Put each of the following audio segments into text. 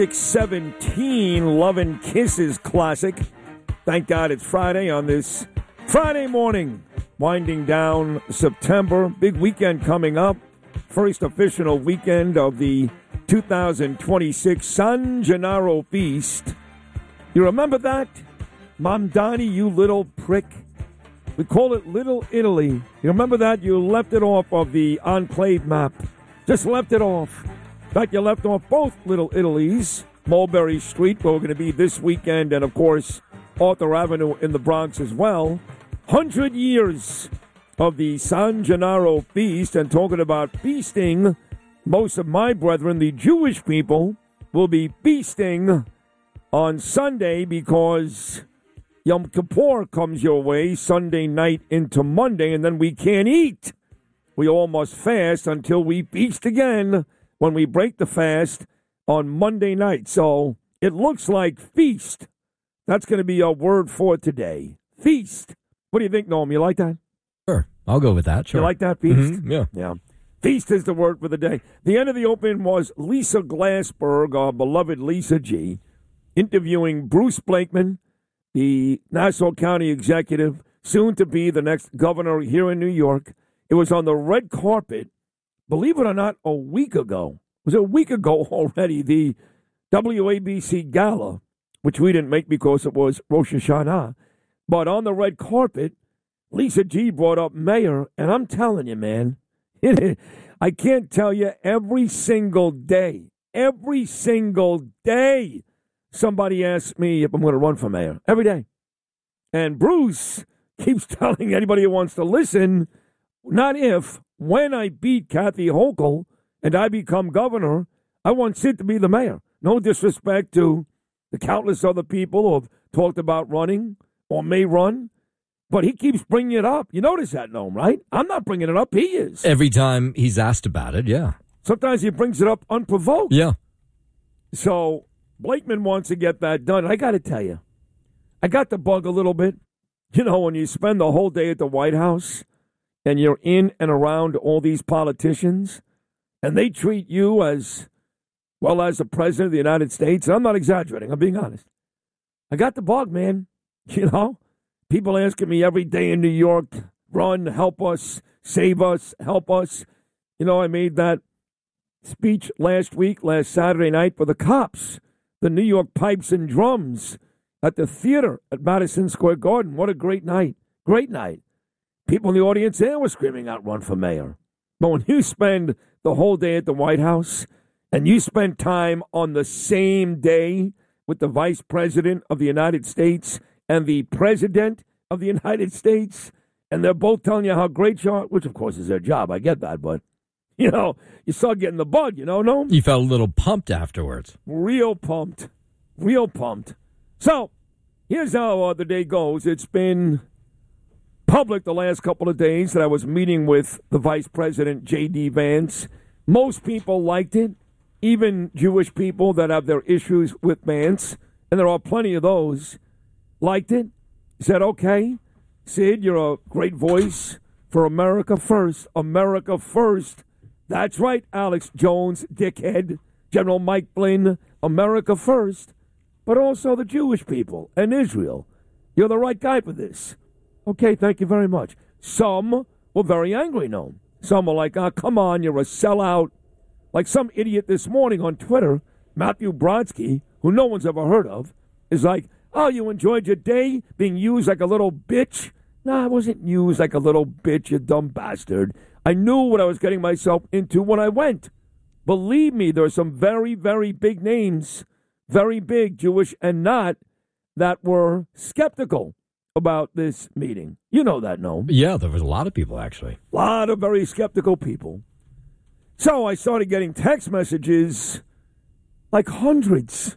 6:17, Love and Kisses classic. Thank God it's Friday on this Friday morning. Winding down September. Big weekend coming up. First official weekend of the 2026 San Gennaro Feast. You remember that? Mamdani, you little prick. We call it Little Italy. You remember that? You left it off of the enclave map. Just left it off. In fact, you left off both Little Italies, Mulberry Street, where we're going to be this weekend, and, of course, Arthur Avenue in the Bronx as well. 100 years of the San Gennaro Feast, and talking about feasting, most of my brethren, the Jewish people, will be feasting on Sunday because Yom Kippur comes your way Sunday night into Monday, and then we can't eat. We all must fast until we feast again when we break the fast on Monday night. So it looks like feast. That's going to be our word for today. Feast. What do you think, Noam? You like that? Sure. I'll go with that. Sure. You like that, feast? Mm-hmm. Yeah. Yeah. Feast is the word for the day. The end of the open was Lisa Glassberg, our beloved Lisa G., interviewing Bruce Blakeman, the Nassau County executive, soon to be the next governor here in New York. It was on the red carpet. Believe it or not, a week ago. It was a week ago already, the WABC Gala, which we didn't make because it was Rosh Hashanah. But on the red carpet, Lisa G brought up mayor, and I'm telling you, man, I can't tell you every single day, somebody asks me if I'm going to run for mayor. Every day. And Bruce keeps telling anybody who wants to listen, not if, when I beat Kathy Hochul and I become governor, I want Sid to be the mayor. No disrespect to the countless other people who have talked about running or may run, but he keeps bringing it up. You notice that, Noam, right? I'm not bringing it up. He is. Every time he's asked about it, yeah. Sometimes he brings it up unprovoked. Yeah. So Blakeman wants to get that done. I got to tell you, I got the bug a little bit. You know, when you spend the whole day at the White House, and you're in and around all these politicians, and they treat you as well as the president of the United States. And I'm not exaggerating. I'm being honest. I got the bug, man. You know, people asking me every day in New York, run, help us, save us, help us. You know, I made that speech last Saturday night for the cops, the New York Pipes and Drums at the theater at Madison Square Garden. What a great night. Great night. People in the audience there were screaming out, run for mayor. But when you spend the whole day at the White House and you spend time on the same day with the vice president of the United States and the president of the United States, and they're both telling you how great you are, which of course is their job, I get that, but, you know, you start getting the bug, you know, no? You felt a little pumped afterwards. Real pumped. So, here's how the day goes. It's been public the last couple of days that I was meeting with the Vice President, J.D. Vance. Most people liked it, even Jewish people that have their issues with Vance, and there are plenty of those, liked it. Said, okay, Sid, you're a great voice for America First. America First. That's right, Alex Jones, dickhead, General Mike Flynn, America First, but also the Jewish people and Israel. You're the right guy for this. Okay, thank you very much. Some were very angry, no. Some were like, come on, you're a sellout. Like some idiot this morning on Twitter, Matthew Brodsky, who no one's ever heard of, is like, oh, you enjoyed your day being used like a little bitch? No, I wasn't used like a little bitch, you dumb bastard. I knew what I was getting myself into when I went. Believe me, there are some very, very big names, very big, Jewish and not, that were skeptical about this meeting. You know that, no? Yeah, there was a lot of people, actually. A lot of very skeptical people. So I started getting text messages, like hundreds.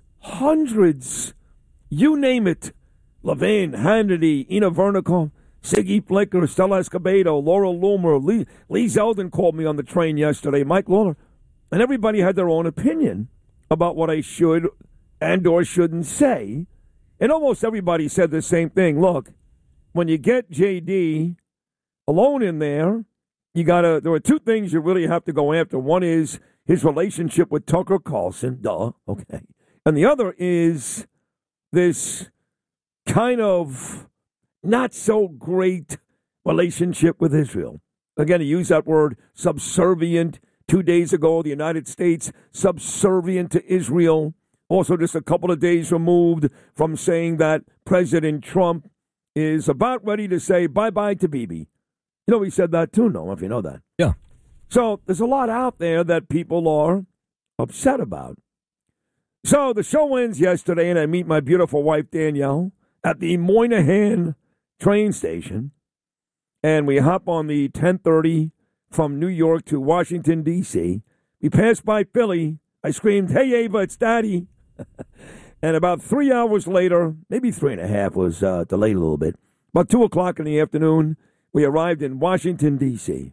You name it. Levin, Hannity, Ina Vernikov, Siggy Flicker, Stella Escobedo, Laura Loomer, Lee Zeldin called me on the train yesterday, Mike Lawler, and everybody had their own opinion about what I should and or shouldn't say. And almost everybody said the same thing. Look, when you get J.D. alone in there, there are two things you really have to go after. One is his relationship with Tucker Carlson, okay. And the other is this kind of not so great relationship with Israel. Again, he used that word subservient 2 days ago. The United States subservient to Israel. Also, just a couple of days removed from saying that President Trump is about ready to say bye-bye to Bibi. You know, he said that too, Noam, if you know that. Yeah. So there's a lot out there that people are upset about. So the show ends yesterday, and I meet my beautiful wife, Danielle, at the Moynihan train station. And we hop on the 10:30 from New York to Washington, D.C. We passed by Philly. I screamed, "Hey, Ava, it's Daddy." And about 3 hours later, maybe 3.5, was delayed a little bit. About 2 o'clock in the afternoon, we arrived in Washington, D.C.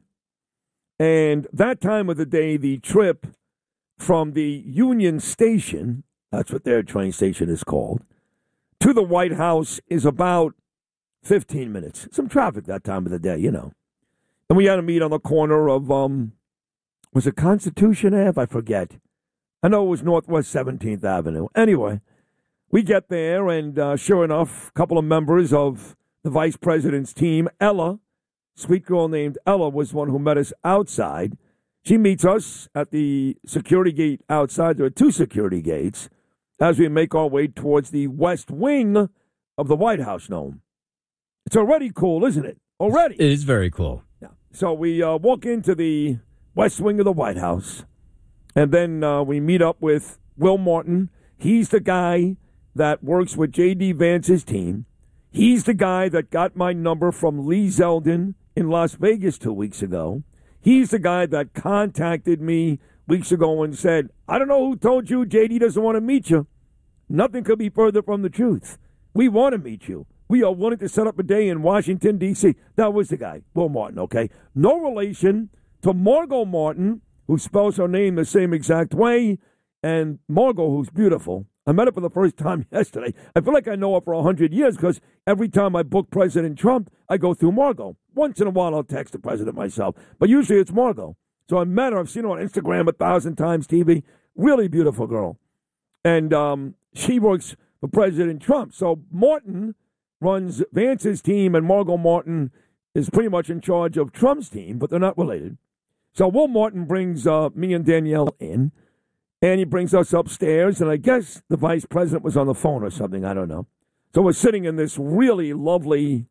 And that time of the day, the trip from the Union Station, that's what their train station is called, to the White House is about 15 minutes. Some traffic that time of the day, you know. And we had to meet on the corner of, was it Constitution Ave? I forget. I know it was Northwest 17th Avenue. Anyway, we get there, and sure enough, a couple of members of the vice president's team, Ella, sweet girl named Ella, was one who met us outside. She meets us at the security gate outside. There are 2 security gates as we make our way towards the west wing of the White House, Noam. It's already cool, isn't it? Already. It is very cool. Yeah. So we walk into the west wing of the White House, and then we meet up with Will Martin. He's the guy that works with J.D. Vance's team. He's the guy that got my number from Lee Zeldin in Las Vegas 2 weeks ago. He's the guy that contacted me weeks ago and said, "I don't know who told you J.D. doesn't want to meet you. Nothing could be further from the truth. We want to meet you. We are willing to set up a day in Washington, D.C." That was the guy, Will Martin, okay? No relation to Margot Martin, who spells her name the same exact way, and Margot, who's beautiful. I met her for the first time yesterday. I feel like I know her for 100 years because every time I book President Trump, I go through Margot. Once in a while, I'll text the president myself, but usually it's Margot. So I met her. I've seen her on Instagram 1,000 times, TV. Really beautiful girl. And she works for President Trump. So Martin runs Vance's team, and Margot Martin is pretty much in charge of Trump's team, but they're not related. So Will Martin brings me and Danielle in, and he brings us upstairs, and I guess the vice president was on the phone or something. I don't know. So we're sitting in this really lovely,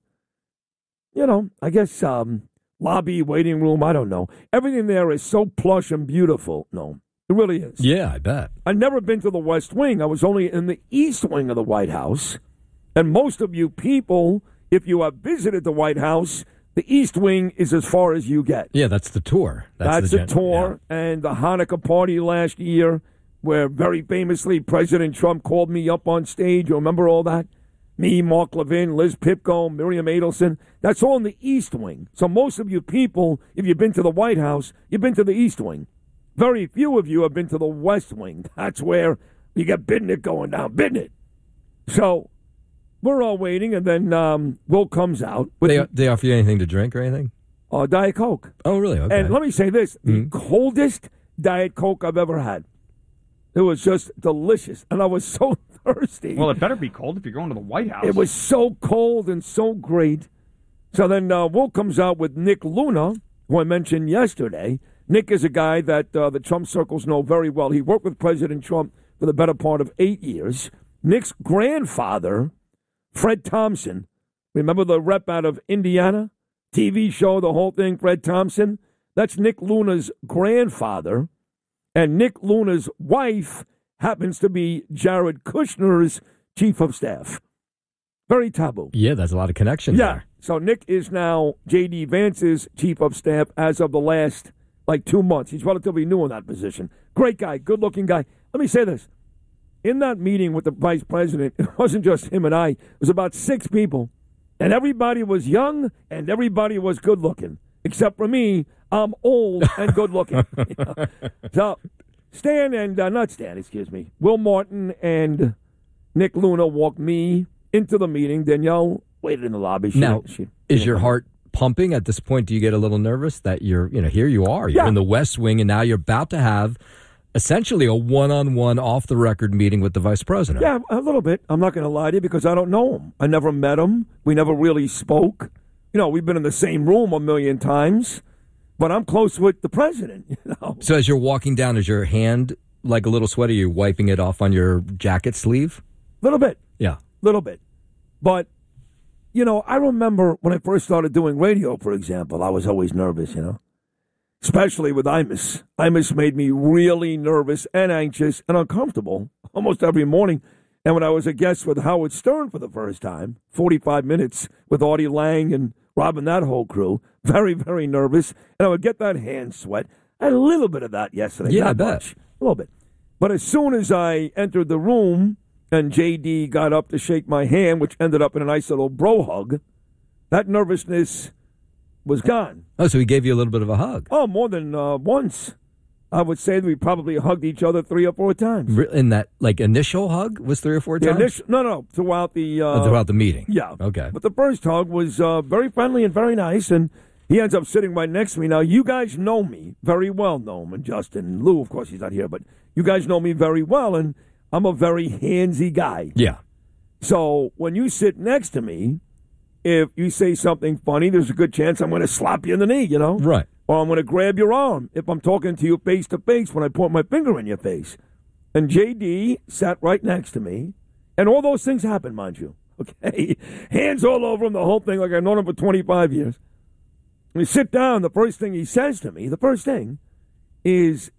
you know, I guess lobby, waiting room. I don't know. Everything there is so plush and beautiful. No, it really is. Yeah, I bet. I've never been to the West Wing. I was only in the East Wing of the White House. And most of you people, if you have visited the White House, the East Wing is as far as you get. Yeah, that's the tour. That's the tour. Yeah. And the Hanukkah party last year, where very famously President Trump called me up on stage. You remember all that? Me, Mark Levin, Liz Pipko, Miriam Adelson. That's all in the East Wing. So most of you people, if you've been to the White House, you've been to the East Wing. Very few of you have been to the West Wing. That's where you get Bidnick going down. Bidnick. So we're all waiting, and then Will comes out. They offer you anything to drink or anything? Diet Coke. Oh, really? Okay. And let me say this. The coldest Diet Coke I've ever had. It was just delicious, and I was so thirsty. Well, it better be cold if you're going to the White House. It was so cold and so great. So then Will comes out with Nick Luna, who I mentioned yesterday. Nick is a guy that the Trump circles know very well. He worked with President Trump for the better part of 8 years. Nick's grandfather, Fred Thompson, remember the rep out of Indiana? TV show, the whole thing, Fred Thompson? That's Nick Luna's grandfather. And Nick Luna's wife happens to be Jared Kushner's chief of staff. Very taboo. Yeah, there's a lot of connection there. So Nick is now J.D. Vance's chief of staff as of the last, 2 months. He's relatively new in that position. Great guy, good-looking guy. Let me say this. In that meeting with the vice president, it wasn't just him and I. It was about 6 people. And everybody was young, and everybody was good-looking. Except for me, I'm old and good-looking. So Will Martin and Nick Luna walked me into the meeting. Danielle waited in the lobby. Is your heart pumping at this point? Do you get a little nervous that you're, here you are. You're in the West Wing, and now you're about to have essentially a one-on-one off-the-record meeting with the vice president. Yeah, a little bit. I'm not going to lie to you because I don't know him. I never met him. We never really spoke. We've been in the same room a million times, but I'm close with the president. So as you're walking down, is your hand like a little sweaty? You're wiping it off on your jacket sleeve? Little bit. Yeah. Little bit. But, I remember when I first started doing radio, for example, I was always nervous, especially with Imus. Imus made me really nervous and anxious and uncomfortable almost every morning. And when I was a guest with Howard Stern for the first time, 45 minutes with Artie Lang and Robin, that whole crew, very, very nervous. And I would get that hand sweat. I had a little bit of that yesterday. Yeah, not I bet. much, a little bit. But as soon as I entered the room and JD got up to shake my hand, which ended up in a nice little bro hug, that nervousness was gone. Oh, so he gave you a little bit of a hug. Oh, more than once. I would say that we probably hugged each other 3 or 4 times. In that, initial hug was 3 or 4 times? No, throughout the... throughout the meeting? Yeah. Okay. But the first hug was very friendly and very nice, and he ends up sitting right next to me. Now, you guys know me very well, Noam and Justin. And Lou, of course, he's not here, but you guys know me very well, and I'm a very handsy guy. Yeah. So when you sit next to me, if you say something funny, there's a good chance I'm going to slap you in the knee, Right. Or I'm going to grab your arm if I'm talking to you face to face when I point my finger in your face. And JD sat right next to me, and all those things happen, mind you. Okay? Hands all over him, the whole thing, like I've known him for 25 years. We sit down, the first thing he says to me, is,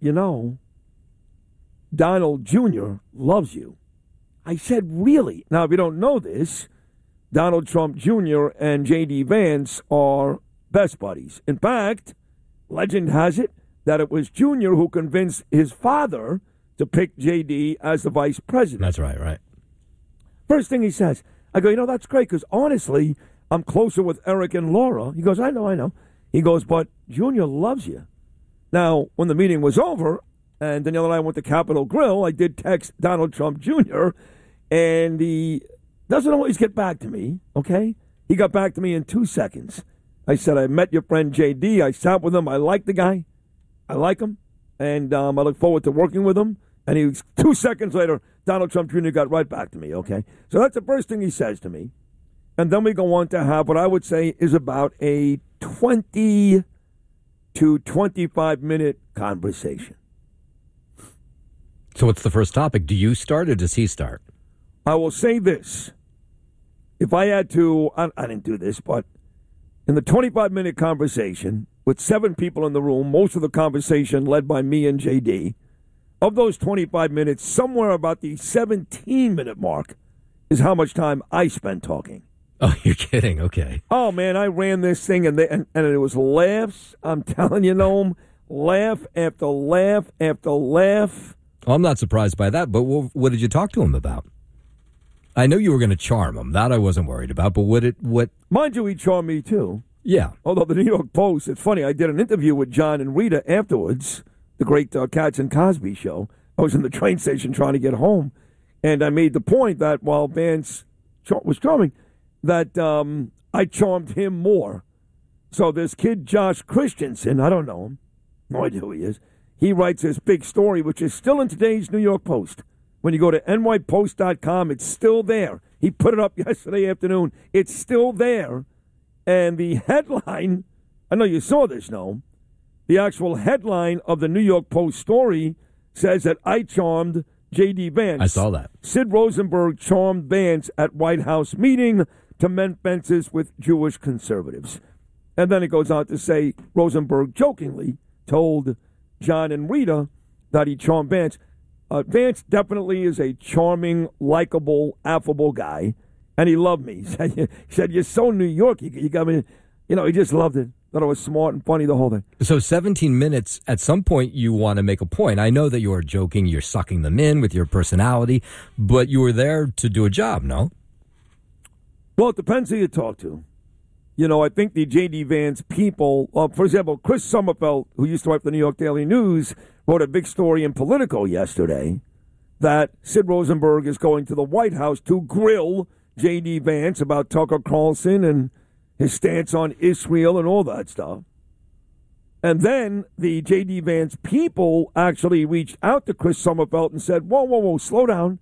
Donald Jr. loves you. I said, really? Now, if you don't know this, Donald Trump Jr. and J.D. Vance are best buddies. In fact, legend has it that it was Jr. who convinced his father to pick J.D. as the vice president. That's right. First thing he says, I go, that's great because honestly, I'm closer with Eric and Laura. He goes, I know. He goes, but Jr. loves you. Now, when the meeting was over, and Danielle and I went to Capitol Grill, I did text Donald Trump Jr., and he doesn't always get back to me, okay? He got back to me in 2 seconds. I said, I met your friend J.D. I sat with him. I like the guy. I like him. And I look forward to working with him. And he was 2 seconds later, Donald Trump Jr. got right back to me, okay? So that's the first thing he says to me. And then we go on to have what I would say is about a 20 to 25-minute conversation. So what's the first topic? Do you start or does he start? I will say this. If I had to, I didn't do this, but in the 25-minute conversation with 7 people in the room, most of the conversation led by me and JD, of those 25 minutes, somewhere about the 17-minute mark is how much time I spent talking. Oh, you're kidding. Okay. Oh, man, I ran this thing, and it was laughs. I'm telling you, Noam, laugh after laugh after laugh. Well, I'm not surprised by that, but what did you talk to him about? I know you were going to charm him. That I wasn't worried about, but what? Mind you, he charmed me, too. Yeah. Although the New York Post, it's funny, I did an interview with John and Rita afterwards, the great Cats and Cosby show. I was in the train station trying to get home, and I made the point that while Vance was charming, that I charmed him more. So this kid, Josh Christensen, I don't know him, no idea who he is, he writes this big story, which is still in today's New York Post. When you go to nypost.com, it's still there. He put it up yesterday afternoon. It's still there. And the headline, I know you saw this, no? The actual headline of the New York Post story says that I charmed J.D. Vance. I saw that. Sid Rosenberg charmed Vance at White House meeting to mend fences with Jewish conservatives. And then it goes on to say Rosenberg jokingly told John and Rita that he charmed Vance. Vance definitely is a charming, likable, affable guy, and he loved me. He said, you're so New York. You got me, he just loved it. Thought it was smart and funny, the whole thing. So 17 minutes, at some point you want to make a point. I know that you are joking, you're sucking them in with your personality, but you were there to do a job, no? Well, it depends who you talk to. I think the J.D. Vance people, for example, Chris Sommerfeld, who used to write for the New York Daily News, wrote a big story in Politico yesterday that Sid Rosenberg is going to the White House to grill J.D. Vance about Tucker Carlson and his stance on Israel and all that stuff. And then the J.D. Vance people actually reached out to Chris Summerfelt and said, whoa, slow down.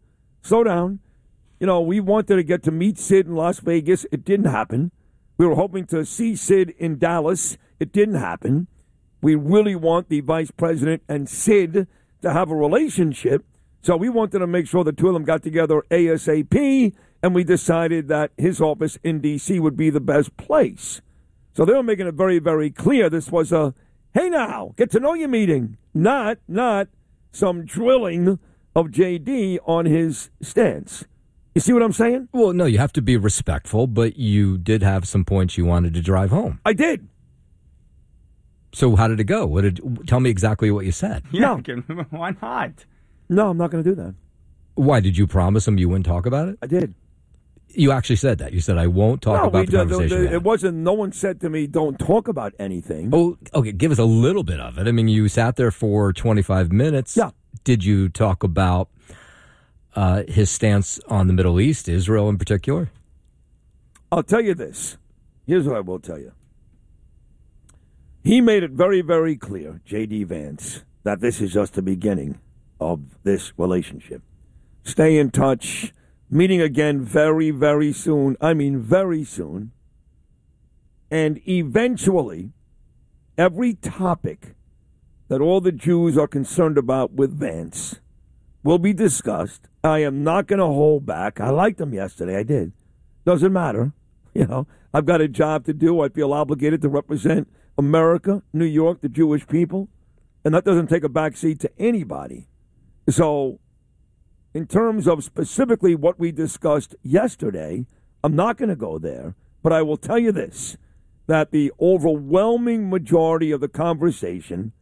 We wanted to get to meet Sid in Las Vegas. It didn't happen. We were hoping to see Sid in Dallas. It didn't happen. We really want the vice president and Sid to have a relationship. So we wanted to make sure the two of them got together ASAP, and we decided that his office in D.C. would be the best place. So they were making it very, very clear this was a, hey now, get to know you meeting, not some drilling of J.D. on his stance. You see what I'm saying? Well, no, you have to be respectful, but you did have some points you wanted to drive home. I did. So how did it go? Tell me exactly what you said. Yeah, why not? No, I'm not going to do that. Why? Did you promise him you wouldn't talk about it? I did. You actually said that. You said, I won't talk about the conversation. It wasn't, no one said to me, don't talk about anything. Oh, okay, give us a little bit of it. I mean, you sat there for 25 minutes. Yeah. Did you talk about his stance on the Middle East, Israel in particular? I'll tell you this. Here's what I will tell you. He made it very, very clear, J.D. Vance, that this is just the beginning of this relationship. Stay in touch. Meeting again very, very soon. I mean, very soon. And eventually, every topic that all the Jews are concerned about with Vance will be discussed. I am not going to hold back. I liked him yesterday. I did. Doesn't matter. I've got a job to do. I feel obligated to represent America, New York, the Jewish people. And that doesn't take a backseat to anybody. So, in terms of specifically what we discussed yesterday, I'm not going to go there. But I will tell you this, that the overwhelming majority of the conversation,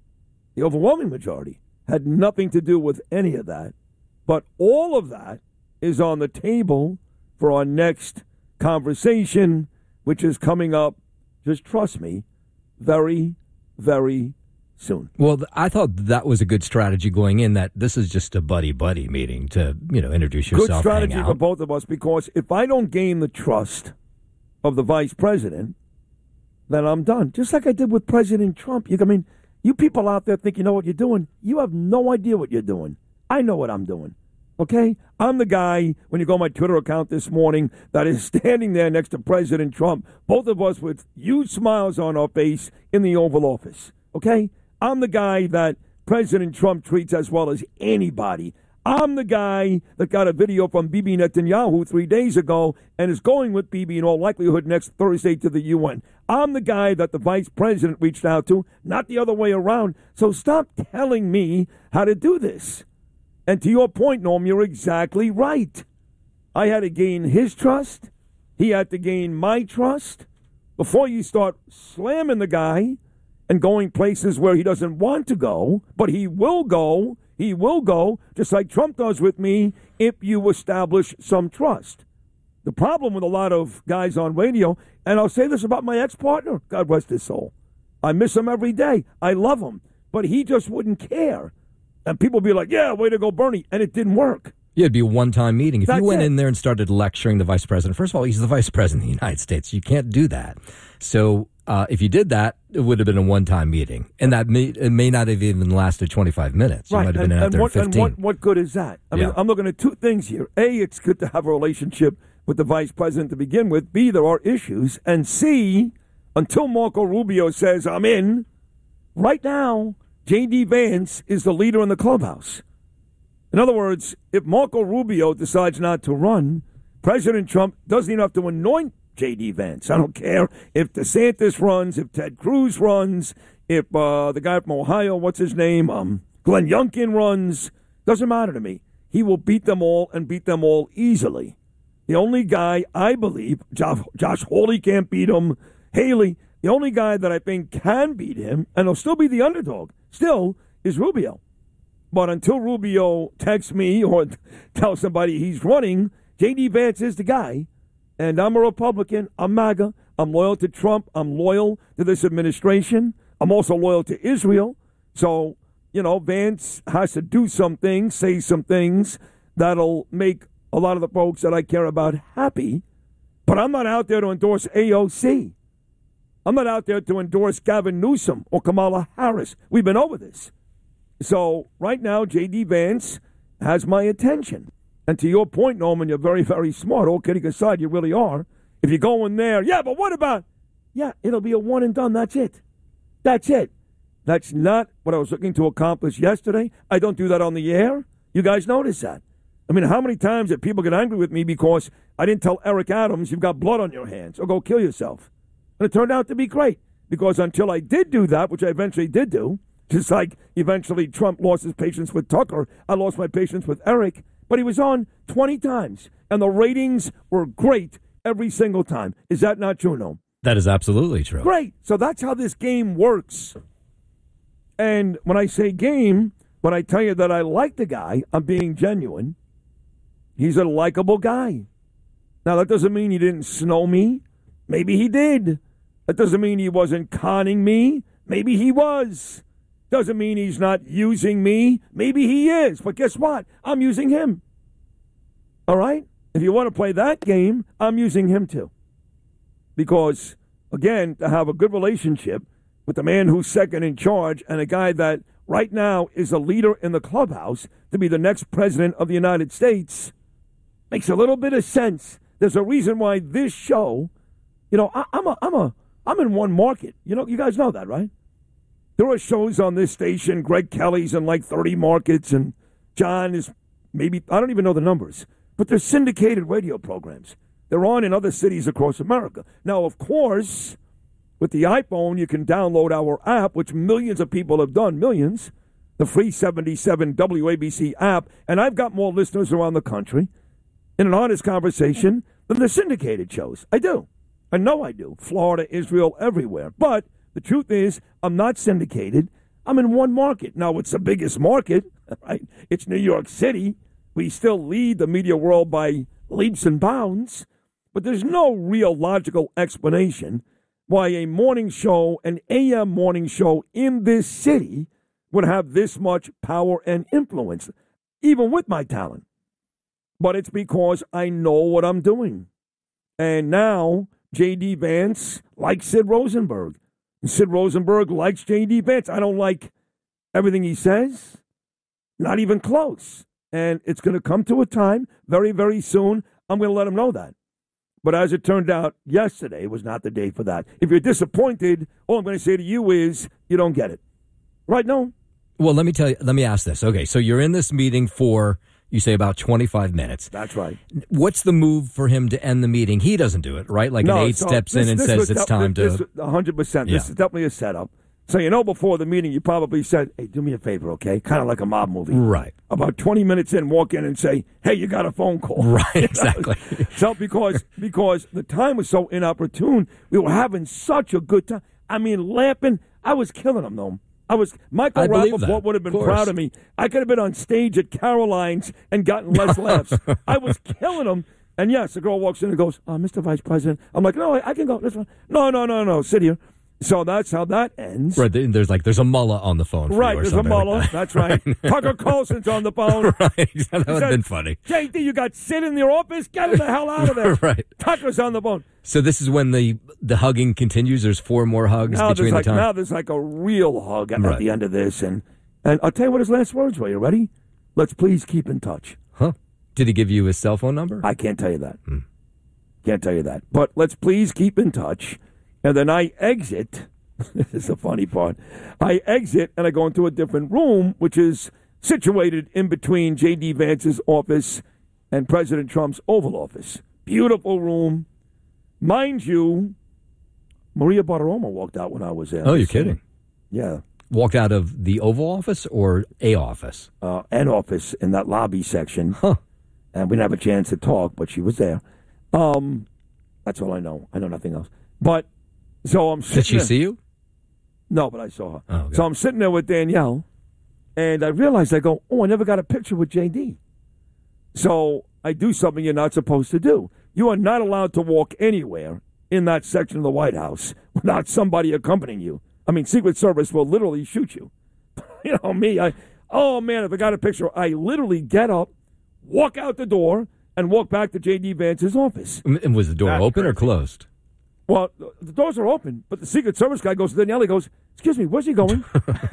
had nothing to do with any of that. But all of that is on the table for our next conversation, which is coming up, just trust me, very, very soon. Well, I thought that was a good strategy going in, that this is just a buddy-buddy meeting to, introduce yourself. Good strategy hang out. for both of us, because if I don't gain the trust of the vice president, then I'm done. Just like I did with President Trump. You people out there think you know what you're doing. You have no idea what you're doing. I know what I'm doing. Okay? I'm the guy, when you go on my Twitter account this morning, that is standing there next to President Trump, both of us with huge smiles on our face in the Oval Office. Okay? I'm the guy that President Trump treats as well as anybody. I'm the guy that got a video from Bibi Netanyahu 3 days ago and is going with Bibi in all likelihood next Thursday to the UN. I'm the guy that the vice president reached out to, not the other way around. So stop telling me how to do this. And to your point, Norm, you're exactly right. I had to gain his trust. He had to gain my trust. Before you start slamming the guy and going places where he doesn't want to go, but he will go. He will go, just like Trump does with me, if you establish some trust. The problem with a lot of guys on radio, and I'll say this about my ex-partner, God rest his soul. I miss him every day. I love him. But he just wouldn't care. And people be like, yeah, way to go, Bernie. And it didn't work. Yeah, it'd be a one-time meeting. If That's you went it. in there and started lecturing the vice president, first of all, he's the vice president of the United States. You can't do that. So if you did that, it would have been a one-time meeting. And it may not have even lasted 25 minutes. You Right. might have been out there in 15. And what good is that? I mean, I'm looking at two things here. A, it's good to have a relationship with the vice president to begin with. B, there are issues. And C, until Marco Rubio says I'm in, right now, J.D. Vance is the leader in the clubhouse. In other words, if Marco Rubio decides not to run, President Trump doesn't even have to anoint J.D. Vance. I don't care if DeSantis runs, if Ted Cruz runs, if the guy from Ohio, what's his name, Glenn Youngkin runs. Doesn't matter to me. He will beat them all and beat them all easily. The only guy, I believe, Josh Hawley can't beat him, Haley, the only guy that I think can beat him, and he'll still be the underdog, still, is Rubio. But until Rubio texts me or tells somebody he's running, J.D. Vance is the guy. And I'm a Republican. I'm MAGA. I'm loyal to Trump. I'm loyal to this administration. I'm also loyal to Israel. So, Vance has to do some things, say some things that'll make a lot of the folks that I care about happy. But I'm not out there to endorse AOC. I'm not out there to endorse Gavin Newsom or Kamala Harris. We've been over this. So right now, J.D. Vance has my attention. And to your point, Norman, you're very, very smart. All kidding aside, you really are. If you go in there, yeah, but what about? Yeah, it'll be a one and done. That's it. That's it. That's not what I was looking to accomplish yesterday. I don't do that on the air. You guys notice that. I mean, how many times did people get angry with me because I didn't tell Eric Adams, you've got blood on your hands, or go kill yourself? And it turned out to be great, because until I did do that, which I eventually did do, just like eventually Trump lost his patience with Tucker, I lost my patience with Eric, but he was on 20 times, and the ratings were great every single time. Is that not true, Noam? That is absolutely true. Great. So that's how this game works. And when I say game, when I tell you that I like the guy, I'm being genuine. He's a likable guy. Now, that doesn't mean he didn't snow me. Maybe he did. That doesn't mean he wasn't conning me. Maybe he was. Doesn't mean he's not using me. Maybe he is. But guess what? I'm using him. All right? If you want to play that game, I'm using him too. Because, again, to have a good relationship with the man who's second in charge and a guy that right now is a leader in the clubhouse to be the next president of the United States makes a little bit of sense. There's a reason why this show, you know, I'm in one market. You know, you guys know that, right? There are shows on this station. Greg Kelly's in like 30 markets, and John is maybe, I don't even know the numbers, but they're syndicated radio programs. They're on in other cities across America. Now, of course, with the iPhone, you can download our app, which millions of people have done, millions, the free 77 WABC app, and I've got more listeners around the country in an honest conversation than the syndicated shows. I do. I know I do. Florida, Israel, everywhere. But the truth is, I'm not syndicated. I'm in one market. Now, it's the biggest market, right? It's New York City. We still lead the media world by leaps and bounds. But there's no real logical explanation why a morning show, an AM morning show in this city would have this much power and influence, even with my talent. But it's because I know what I'm doing. And now J.D. Vance likes Sid Rosenberg. And Sid Rosenberg likes J.D. Vance. I don't like everything he says. Not even close. And it's going to come to a time very, very soon. I'm going to let him know that. But as it turned out, yesterday was not the day for that. If you're disappointed, all I'm going to say to you is you don't get it. Right, no? Well, let me ask this. Okay, so you're in this meeting for, you say, about 25 minutes. That's right. What's the move for him to end the meeting? He doesn't do it, right? Like an aide steps in and says it's time to... 100%. Yeah. This is definitely a setup. So, you know, before the meeting, you probably said, hey, do me a favor, okay? Kind of like a mob movie. Right. About 20 minutes in, walk in and say, hey, you got a phone call. Right, exactly. So because the time was so inopportune, we were having such a good time. I mean, laughing. I was killing them, though. Michael Rappaport would have been proud of me. I could have been on stage at Caroline's and gotten less laughs. I was killing them. And yes, the girl walks in and goes, Mr. Vice President. I'm like, no, I can go. That's fine. No, sit here. So that's how that ends. Right, there's a mullah on the phone. Right, there's a mullah. Like that's right. Tucker Carlson's on the phone. Right, that would have been funny. JD, you got Sid in your office? Get him the hell out of there. Right. Tucker's on the phone. So this is when the hugging continues. There's 4 more hugs between the time. Now there's like a real hug at the end of this. And I'll tell you what his last words were. You ready? Let's please keep in touch. Huh? Did he give you his cell phone number? I can't tell you that. Can't tell you that. But let's please keep in touch. And then I exit. This is the funny part. I exit and I go into a different room, which is situated in between J.D. Vance's office and President Trump's Oval Office. Beautiful room. Mind you, Maria Bartiromo walked out when I was there. Oh, you're kidding? Yeah. Walked out of the Oval Office or a office? An office in that lobby section. Huh. And we didn't have a chance to talk, but she was there. That's all I know. I know nothing else. But, so I'm sitting Did she there. see you? No, but I saw her. Oh, okay. So I'm sitting there with Danielle, and I realized, I go, I never got a picture with JD. So I do something you're not supposed to do. You are not allowed to walk anywhere in that section of the White House without somebody accompanying you. I mean, Secret Service will literally shoot you. You know, me, if I got a picture, I literally get up, walk out the door, and walk back to J.D. Vance's office. And was the door open or closed? Well, the doors are open, but the Secret Service guy goes to Danielle. He goes, "Excuse me, where's he going?"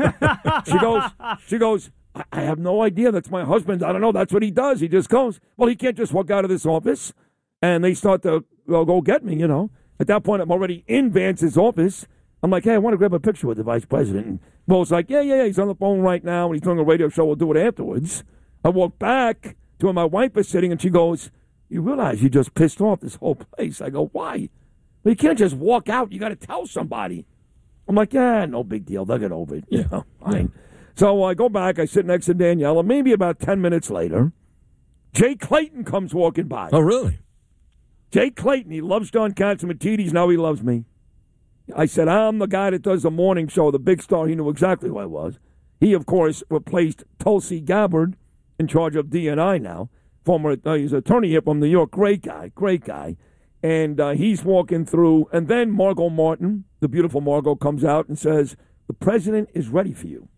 She goes, I have no idea. That's my husband. I don't know. That's what he does. He just goes. Well, he can't just walk out of this office. And they start to go get me, you know. At that point, I'm already in Vance's office. I'm like, hey, I want to grab a picture with the vice president. And Will's like, yeah. He's on the phone right now, and he's doing a radio show. We'll do it afterwards. I walk back to where my wife is sitting, and she goes, you realize you just pissed off this whole place. I go, why? Well, you can't just walk out. You got to tell somebody. I'm like, yeah, no big deal. They'll get over it. You know, fine. So I go back. I sit next to Danielle, and maybe about 10 minutes later, Jay Clayton comes walking by. Oh, really? Jay Clayton, he loves John Catsimatidis. Now he loves me. I said, I'm the guy that does the morning show, the big star. He knew exactly who I was. He, of course, replaced Tulsi Gabbard in charge of DNI now. He's an attorney here from New York. Great guy. And he's walking through. And then Margot Martin, the beautiful Margot, comes out and says, the president is ready for you.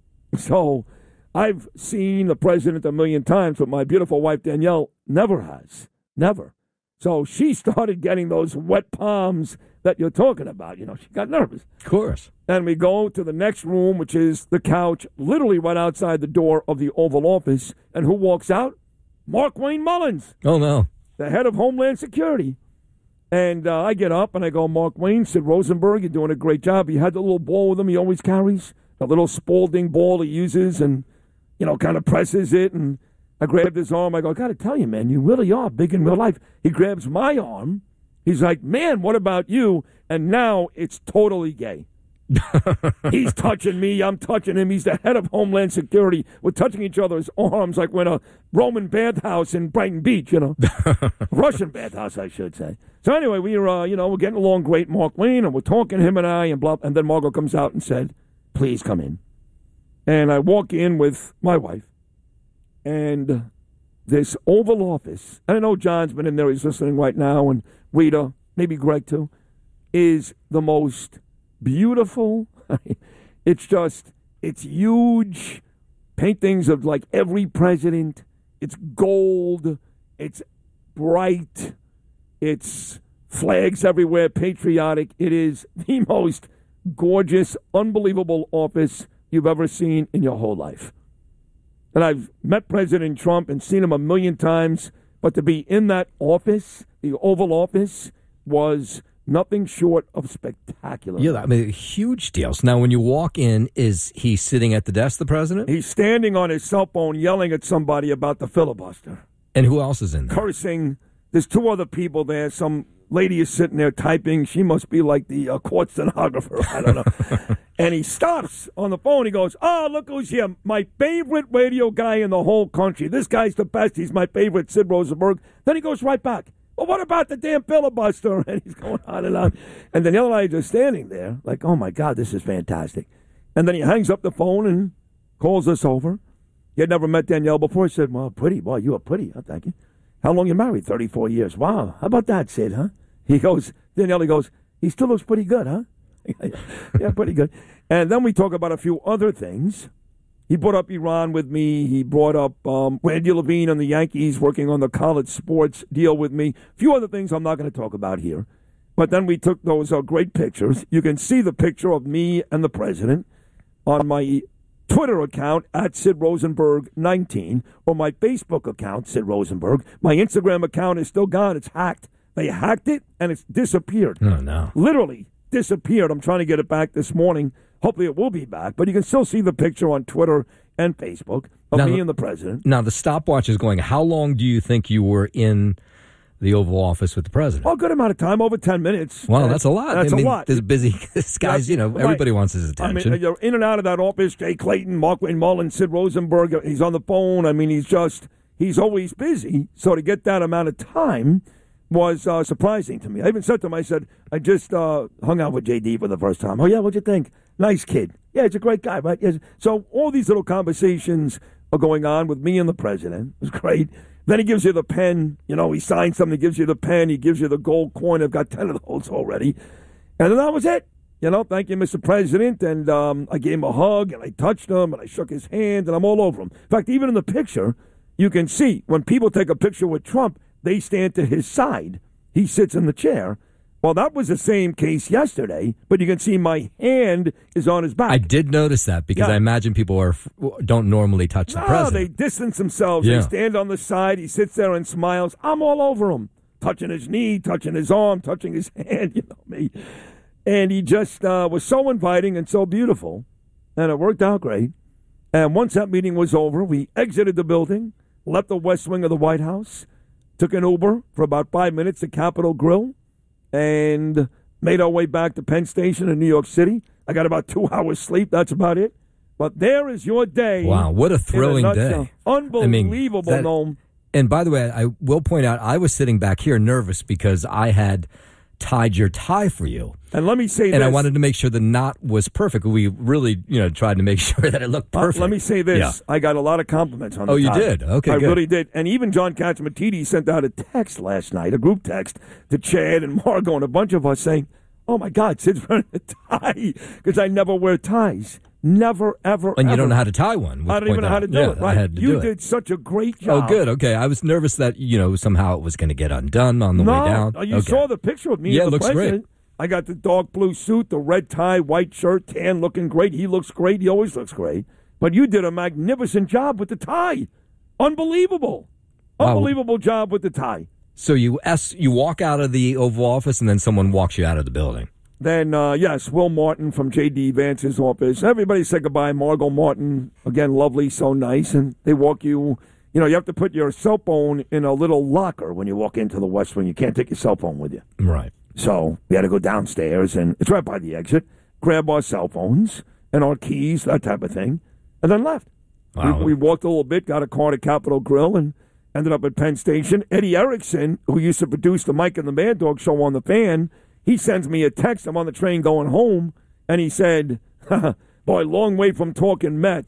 So I've seen the president a million times, but my beautiful wife, Danielle, never has. Never. So she started getting those wet palms that you're talking about. You know, she got nervous. Of course. And we go to the next room, which is the couch, literally right outside the door of the Oval Office. And who walks out? Markwayne Mullins. Oh, no. The head of Homeland Security. And I get up and I go, Markwayne, Sid Rosenberg, you're doing a great job. He had the little ball with him he always carries, the little Spalding ball he uses and, you know, kind of presses it. And I grabbed his arm. I go, I got to tell you, man, you really are big in real life. He grabs my arm. He's like, man, what about you? And now it's totally gay. He's touching me. I'm touching him. He's the head of Homeland Security. We're touching each other's arms like we're in a Roman bathhouse in Brighton Beach, you know. Russian bathhouse, I should say. So anyway, we're getting along great, Mark Wayne, and we're talking, him and I, and blah. And then Margot comes out and said, please come in. And I walk in with my wife. And this Oval Office, and I know John's been in there, he's listening right now, and Rita, maybe Greg too, is the most beautiful. It's huge. Paintings of like every president. It's gold. It's bright. It's flags everywhere, patriotic. It is the most gorgeous, unbelievable office you've ever seen in your whole life. And I've met President Trump and seen him a million times, but to be in that office, the Oval Office, was nothing short of spectacular. Yeah, I mean, huge deals. Now, when you walk in, is he sitting at the desk, the president? He's standing on his cell phone yelling at somebody about the filibuster. And who else is in there? Cursing. There's two other people there. Some lady is sitting there typing. She must be like the court stenographer. I don't know. And he stops on the phone. He goes, oh, look who's here. My favorite radio guy in the whole country. This guy's the best. He's my favorite, Sid Rosenberg. Then he goes right back. Well, what about the damn filibuster? And he's going on and on. And Danielle and I are just standing there like, oh, my God, this is fantastic. And then he hangs up the phone and calls us over. He had never met Danielle before. He said, well, pretty. Boy, you are pretty. Oh, thank you. How long you married? 34 years. Wow. How about that, Sid, huh? Danielle goes, he still looks pretty good, huh? Yeah, pretty good. And then we talk about a few other things. He brought up Iran with me. He brought up Randy Levine and the Yankees working on the college sports deal with me. A few other things I'm not going to talk about here. But then we took those great pictures. You can see the picture of me and the president on my Twitter account at Sid Rosenberg 19 or my Facebook account, Sid Rosenberg. My Instagram account is still gone. It's hacked. They hacked it and it's disappeared. Oh, no. Literally disappeared. I'm trying to get it back this morning. Hopefully it will be back. But you can still see the picture on Twitter and Facebook of me and the president. Now, the stopwatch is going. How long do you think you were in the Oval Office with the president? Oh, a good amount of time, over 10 minutes. Well, that's a lot. That's a lot. This busy this guy's, everybody wants his attention. I mean, you're in and out of that office. Jay Clayton, Markwayne Mullins, Sid Rosenberg, he's on the phone. I mean, he's always busy. So to get that amount of time was surprising to me. I even said to him, I said, I just hung out with JD for the first time. Oh, yeah, what'd you think? Nice kid. Yeah, he's a great guy, right? Yes. So all these little conversations are going on with me and the president. It was great. Then he gives you the pen. He signs something, he gives you the pen, he gives you the gold coin. I've got 10 of those already. And then that was it. Thank you, Mr. President. And I gave him a hug, and I touched him, and I shook his hand, and I'm all over him. In fact, even in the picture, you can see when people take a picture with Trump, they stand to his side. He sits in the chair. Well, that was the same case yesterday, but you can see my hand is on his back. I did notice that because Yeah. I imagine people don't normally touch the No, president. they distance themselves. Yeah. They stand on the side. He sits there and smiles. I'm all over him, touching his knee, touching his arm, touching his hand, you know me. And he just was so inviting and so beautiful, and it worked out great. And once that meeting was over, we exited the building, left the west wing of the White House, took an Uber for about 5 minutes to Capitol Grill, and made our way back to Penn Station in New York City. I got about 2 hours sleep. That's about it. But there is your day. Wow, what a thrilling nutshell. day. Unbelievable, that- Noam. And by the way, I will point out, I was sitting back here nervous because I had tied your tie for you. And let me say And this. I wanted to make sure the knot was perfect. We really, tried to make sure that it looked perfect. Let me say this. Yeah. I got a lot of compliments on the Oh, you tie. did? Okay, I good. really did. And even John Catsimatidis sent out a text last night, a group text, to Chad and Margo and a bunch of us saying, oh, my God, Sid's wearing a tie, because I never wear ties. Never, ever, And you ever. don't know how to tie one. I don't even know how to do it. I Right. had to You do it. did such a great job. Oh, good. Okay. I was nervous that, somehow it was going to get undone on the way down. You Okay. saw the picture of me Yeah, and it the looks president. I got the dark blue suit, the red tie, white shirt, tan, looking great. He looks great. He always looks great. But you did a magnificent job with the tie. Unbelievable. Wow. Unbelievable job with the tie. So you walk out of the Oval Office and then someone walks you out of the building. Then, yes, Will Martin from J.D. Vance's office. Everybody said goodbye. Margot Martin, again, lovely, so nice. And they walk you, you have to put your cell phone in a little locker when you walk into the West Wing. You can't take your cell phone with you. Right. So we had to go downstairs, and it's right by the exit, grab our cell phones and our keys, that type of thing, and then left. Wow. We walked a little bit, got a car to Capitol Grill, and ended up at Penn Station. Eddie Erickson, who used to produce the Mike and the Mad Dog show on the Fan, he sends me a text. I'm on the train going home, and he said, boy, long way from talking Mets, ...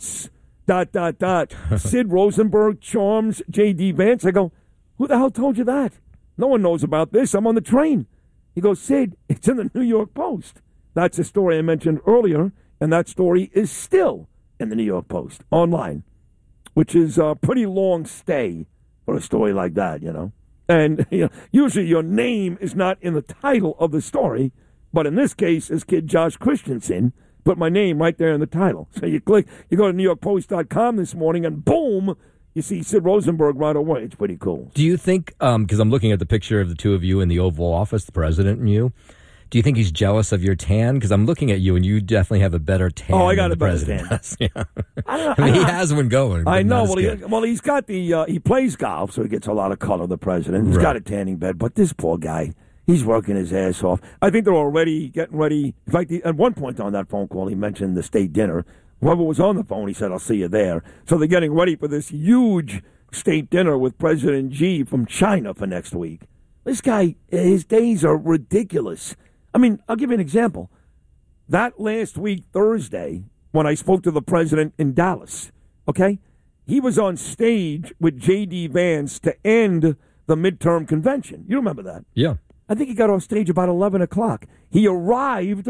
Sid Rosenberg charms J.D. Vance. I go, who the hell told you that? No one knows about this. I'm on the train. He goes, Sid, it's in the New York Post. That's a story I mentioned earlier, and that story is still in the New York Post online, which is a pretty long stay for a story like that, And usually your name is not in the title of the story, but in this case, this kid Josh Christensen put my name right there in the title. So you go to NewYorkPost.com this morning, and boom, you see Sid Rosenberg right away. It's pretty cool. Do you think, because I'm looking at the picture of the two of you in the Oval Office, the president and you, do you think he's jealous of your tan? Because I'm looking at you, and you definitely have a better tan. Oh, I got than a the better president tan. does. Yeah. I I mean, he has one going. I but know. not as good. He's got the. He plays golf, so he gets a lot of color. The president. He's Right. got a tanning bed, but this poor guy, he's working his ass off. I think they're already getting ready. In fact, at one point on that phone call, he mentioned the state dinner. Whoever was on the phone, he said, "I'll see you there." So they're getting ready for this huge state dinner with President Xi from China for next week. This guy, his days are ridiculous. I mean, I'll give you an example. That last week, Thursday, when I spoke to the president in Dallas, okay, he was on stage with J.D. Vance to end the midterm convention. You remember that? Yeah. I think he got off stage about 11 o'clock. He arrived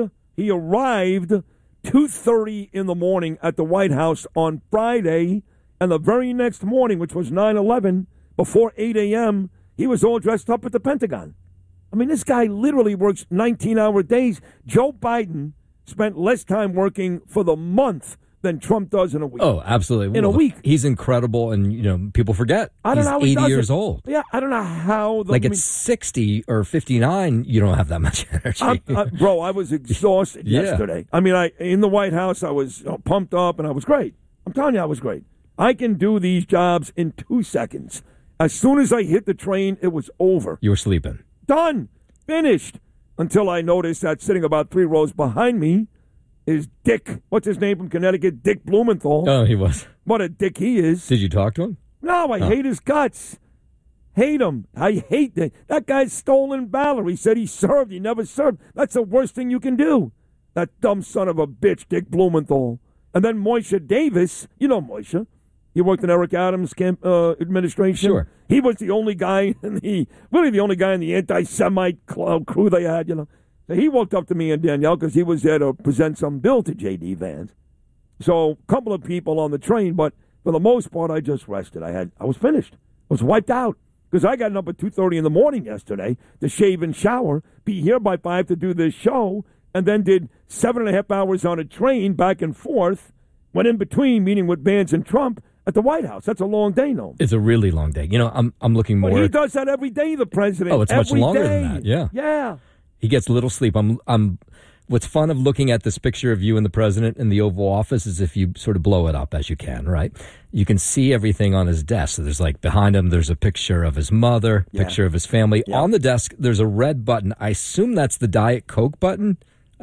2:30 in the morning at the White House on Friday, and the very next morning, which was 9/11, before 8 a.m., he was all dressed up at the Pentagon. I mean, this guy literally works 19-hour days. Joe Biden spent less time working for the month than Trump does in a week. Oh, absolutely. In a week. He's incredible, and, people forget. I don't He's know how he 80 does years it. old. Yeah, I don't know how. At 60 or 59, you don't have that much energy. Bro, I was exhausted Yeah. yesterday. I mean, in the White House, I was pumped up, and I was great. I'm telling you, I was great. I can do these jobs in 2 seconds. As soon as I hit the train, it was over. You were sleeping. Done. Finished. Until I noticed that sitting about 3 rows behind me is Dick. What's his name from Connecticut? Dick Blumenthal. Oh, he was. What a dick he is. Did you talk to him? No, I hate his guts. Hate him. I hate that. That guy's stolen valor. He said he served. He never served. That's the worst thing you can do. That dumb son of a bitch, Dick Blumenthal. And then Moishe Davis. You know Moishe. He worked in Eric Adams' administration. Sure. He was the only guy in the anti-Semite crew they had, So he walked up to me and Danielle because he was there to present some bill to J.D. Vance. So a couple of people on the train, but for the most part, I just rested. I was finished. I was wiped out. because I got up at 2:30 in the morning yesterday to shave and shower, be here by 5 to do this show, and then did 7.5 hours on a train back and forth, went in between meeting with Vance and Trump at the White House. That's a long day, no? It's a really long day. You know, I'm looking more. But he does that every day, the president. Oh, it's much every longer day. than that. Yeah. Yeah. He gets little sleep. What's fun of looking at this picture of you and the president in the Oval Office is if you sort of blow it up as you can, right? You can see everything on his desk. So there's like behind him, there's a picture of his mother, picture of his family. Yeah. On the desk, there's a red button. I assume that's the Diet Coke button.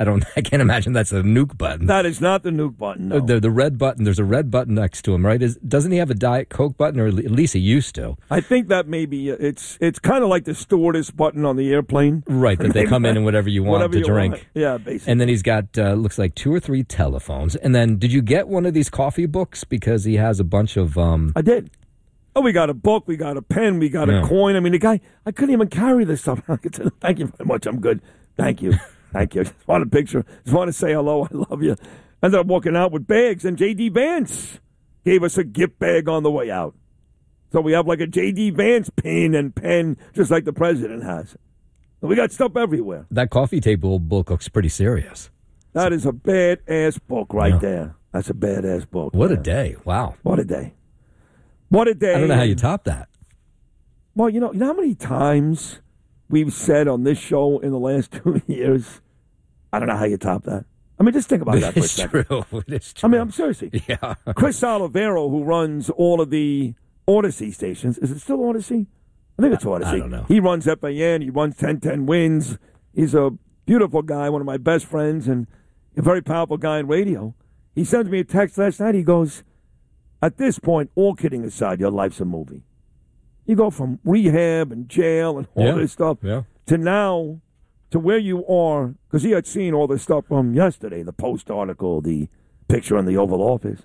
I can't imagine that's a nuke button. That is not the nuke button, no. The red button, there's a red button next to him, right? Doesn't he have a Diet Coke button, or at least he used to? I think that maybe it's kind of like the stewardess button on the airplane. Right, that they come in and whatever you want to drink. Want. Yeah, basically. And then he's got, looks like 2 or 3 telephones. And then, did you get one of these coffee books? Because he has a bunch of... I did. Oh, we got a book, we got a pen, we got a coin. I mean, the guy, I couldn't even carry this stuff. Thank you very much, I'm good. Thank you. Thank you. Just want a picture. Just want to say hello. I love you. Ended up walking out with bags, and J.D. Vance gave us a gift bag on the way out. So we have like a J.D. Vance pin and pen, just like the president has. So we got stuff everywhere. That coffee table book looks pretty serious. That is a badass book right there. That's a badass book. What a day. Wow. What a day. What a day. I don't know how you top that. Well, you know how many times we've said on this show in the last 2 years, I don't know how you top that. I mean, just think about that for a second. It's true. I mean, I'm seriously. Yeah. Chris Olivero, who runs all of the Odyssey stations. Is it still Odyssey? I think it's Odyssey. I don't know. He runs FAN. He runs 1010 Wins. He's a beautiful guy, one of my best friends, and a very powerful guy in radio. He sends me a text last night. He goes, at this point, all kidding aside, your life's a movie. You go from rehab and jail and all this stuff to now to where you are, because he had seen all this stuff from yesterday, the Post article, the picture in the Oval Office.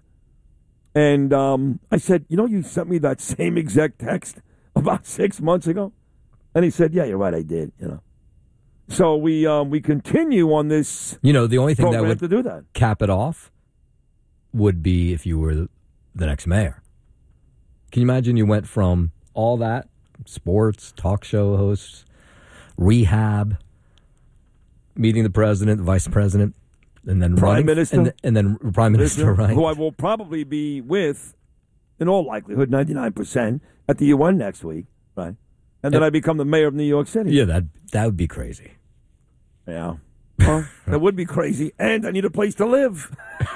And I said, you sent me that same exact text about 6 months ago? And he said, yeah, you're right, I did, So we continue on this the only thing that would to do that. Cap it off would be if you were the next mayor. Can you imagine you went from all that, sports, talk show hosts, rehab, meeting the president, the vice president, and then Prime Minister. And then Prime Minister, right? Who I will probably be with, in all likelihood, 99%, at the UN next week, right? And then I become the mayor of New York City. Yeah, that would be crazy. Yeah. Well, that would be crazy. And I need a place to live.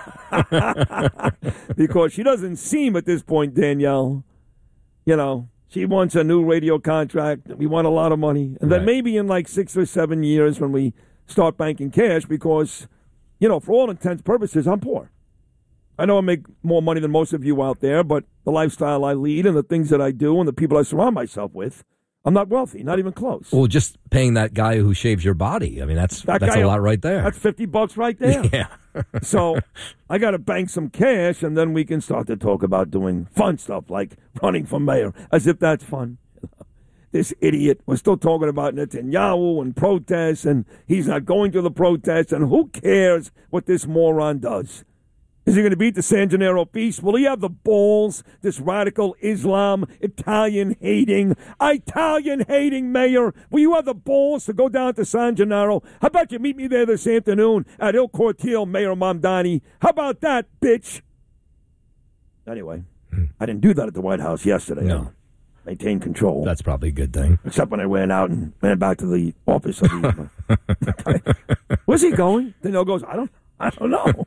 Because she doesn't seem at this point, Danielle, she wants a new radio contract. We want a lot of money. And then maybe in like 6 or 7 years when we start banking cash because, for all intents and purposes, I'm poor. I know I make more money than most of you out there, but the lifestyle I lead and the things that I do and the people I surround myself with, I'm not wealthy, not even close. Well, just paying that guy who shaves your body. I mean, that's a lot right there. That's $50 right there. Yeah. So I got to bank some cash, and then we can start to talk about doing fun stuff like running for mayor, as if that's fun. This idiot, we're still talking about Netanyahu and protests, and he's not going to the protests, and who cares what this moron does? Is he going to beat the San Gennaro feast? Will he have the balls, this radical Islam, Italian-hating mayor? Will you have the balls to go down to San Gennaro? How about you meet me there this afternoon at Il Cortile, Mayor Mamdani? How about that, bitch? Anyway, I didn't do that at the White House yesterday. No. I maintained control. That's probably a good thing. Except when I ran out and ran back to the office of the... Where's he going? Danielle goes, I don't know.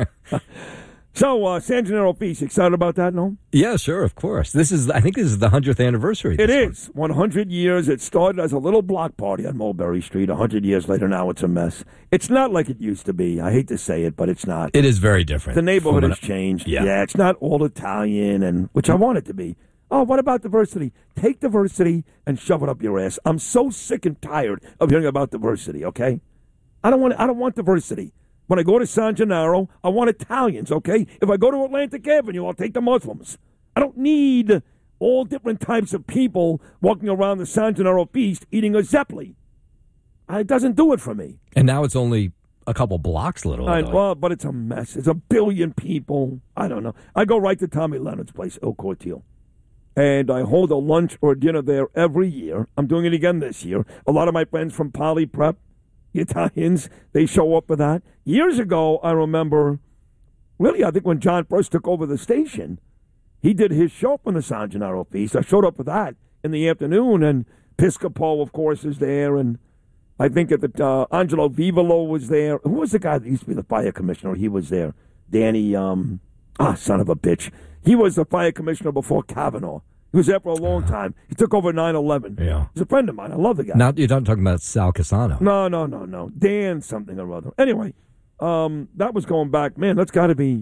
So, San Gennaro Feast, excited about that, no? Yeah, sure, of course. I think this is the 100th anniversary. It is. 100 years. It started as a little block party on Mulberry Street. 100 years later, now it's a mess. It's not like it used to be. I hate to say it, but it's not. It is very different. The neighborhood has changed. Yeah, it's not all Italian, and which I want it to be. Oh, what about diversity? Take diversity and shove it up your ass. I'm so sick and tired of hearing about diversity, okay? I don't want diversity. When I go to San Gennaro, I want Italians, okay? If I go to Atlantic Avenue, I'll take the Muslims. I don't need all different types of people walking around the San Gennaro Feast eating a Zeppeli. It doesn't do it for me. And now it's only a couple blocks little. Well, but it's a mess. It's a billion people. I don't know. I go right to Tommy Leonard's place, Il Cortile. and I hold a lunch or dinner there every year. I'm doing it again this year. A lot of my friends from Poly Prep, the Italians, they show up for that. Years ago, I remember, really, I think when John first took over the station, he did his show from the San Gennaro Feast. I showed up for that in the afternoon, and Piscopo, of course, is there, and I think that Angelo Vivolo was there. Who was the guy that used to be the fire commissioner? He was there. Danny, son of a bitch. He was the fire commissioner before Kavanaugh. He was there for a long time. He took over 9/11. Yeah. He's a friend of mine. I love the guy. Now, you're not talking about Sal Casano. No. Dan something or other. Anyway, that was going back. Man, that's got to be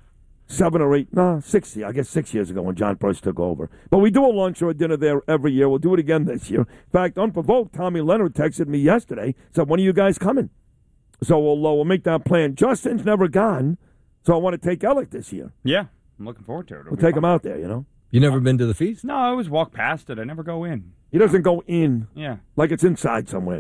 6 years ago when John first took over. But we do a lunch or a dinner there every year. We'll do it again this year. In fact, unprovoked, Tommy Leonard texted me yesterday, said, when are you guys coming? So we'll make that plan. Justin's never gone, so I want to take Alec this year. Yeah, I'm looking forward to it. We'll take him out there, You never been to the feast? No, I always walk past it. I never go in. He doesn't go in. Yeah. Like it's inside somewhere,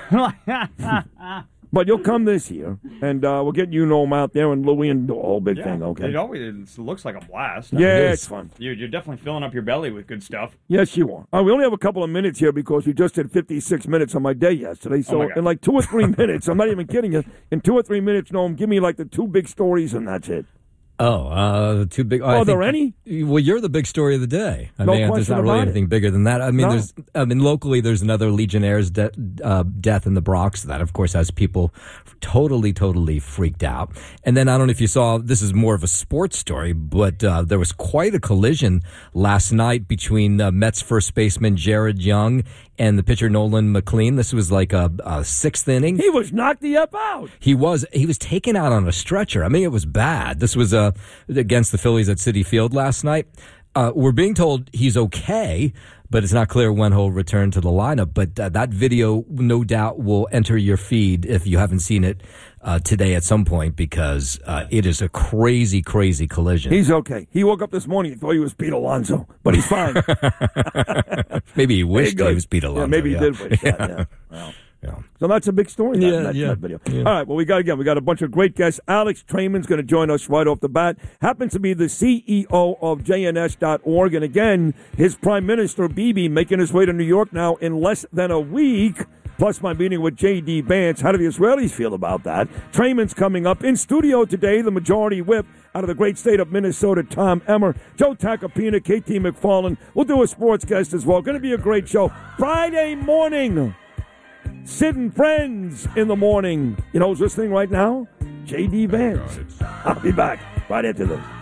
But you'll come this year, and we'll get Nome out there and Louie and the whole big thing, okay? It looks like a blast. Yeah, it's fun. You're definitely filling up your belly with good stuff. Yes, you are. We only have a couple of minutes here because we just did 56 minutes on my day yesterday. So in like 2 or 3 minutes, I'm not even kidding you, in 2 or 3 minutes, Nome, give me like the 2 big stories and that's it. The two big. Are there any? Well, you're the big story of the day. No question there's not really about anything bigger than that. Locally, there's another Legionnaire's death in the Bronx. That, of course, has people totally freaked out. And then I don't know if you saw. This is more of a sports story, but there was quite a collision last night between Mets first baseman Jared Young and the pitcher Nolan McLean. This was like a 6th inning. He was knocked the F out. He was taken out on a stretcher. I mean, it was bad. This was against the Phillies at Citi Field last night. We're being told he's okay, but it's not clear when he'll return to the lineup. But that video, no doubt, will enter your feed if you haven't seen it today at some point, because it is a crazy collision. He's okay. He woke up this morning and thought he was Pete Alonso, but he's fine. Maybe he wished he was Pete Alonso. Yeah, maybe he did wish that, yeah. Well. Yeah. So that's a big story, that video. Yeah. All right, well, we got a bunch of great guests. Alex Trayman's going to join us right off the bat. Happens to be the CEO of JNS.org. And again, his Prime Minister, Bibi, making his way to New York now in less than a week. Plus my meeting with J.D. Vance. How do the Israelis feel about that? Trayman's coming up. In studio today, the majority whip out of the great state of Minnesota, Tom Emmer, Joe Tacopina, KT McFarland. We'll do a sports guest as well. Going to be a great show. Friday morning. Sid and Friends in the morning. You know who's listening right now? J.D. Vance. I'll be back right after this.